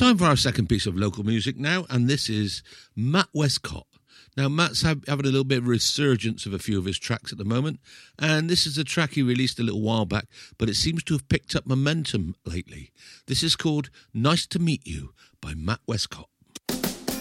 Time for our second piece of local music now, and this is Matt Westcott. Now, Matt's having a little bit of a resurgence of a few of his tracks at the moment, and this is a track he released a little while back, but it seems to have picked up momentum lately. This is called Nice to Meet You by Matt Westcott.